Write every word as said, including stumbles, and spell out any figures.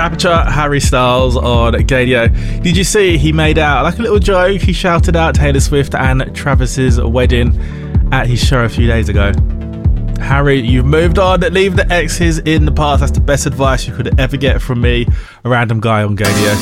Aperture, Harry Styles on Gadio. Did you see he made out like a little joke? He shouted out Taylor Swift and Travis's wedding at his show a few days ago. Harry, you've moved on. Leave the exes in the past. That's the best advice you could ever get from me, a random guy on Gadio.